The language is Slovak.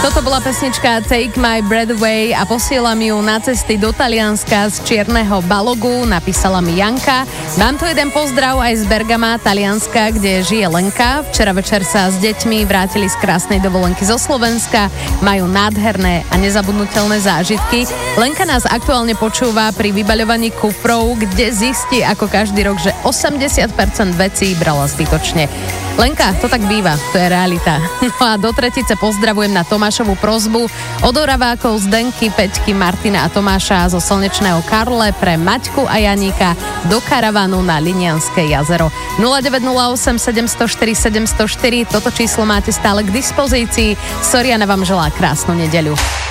Toto bola pesnička Take My Breath Away a posielam ju na cesty do Talianska z Čierneho Balogu, napísala mi Janka. Mám tu jeden pozdrav aj z Bergama, Talianska, kde žije Lenka. Včera večer sa s deťmi vrátili z krásnej dovolenky zo Slovenska, majú nádherné a nezabudnutelné zážitky. Lenka nás aktuálne počúva pri vybaľovaní kufrov, kde zistí ako každý rok, že 80% vecí brala zbytočne. Lenka, to tak býva, to je realita. No a do tretice pozdravujem na Tomášovú prosbu od Oravákov, Zdenky, Peťky, Martina a Tomáša zo slnečného Karle pre Maťku a Janíka do karavanu na Linianské jazero. 0908 704 704, toto číslo máte stále k dispozícii. Soriana vám želá krásnu nedeľu.